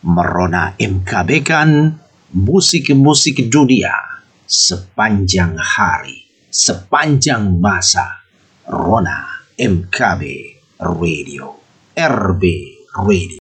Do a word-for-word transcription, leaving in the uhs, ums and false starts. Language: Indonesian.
Merona M K B kan musik-musik dunia sepanjang hari, sepanjang masa. Rona M K B Radio, R B Radio.